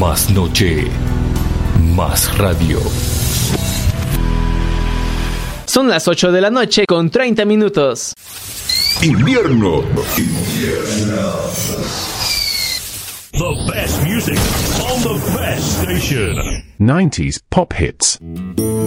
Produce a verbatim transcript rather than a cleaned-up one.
Más noche, más radio. Son las ocho de la noche con treinta minutos. Invierno. Invierno. The best music on the best station. nineties pop hits.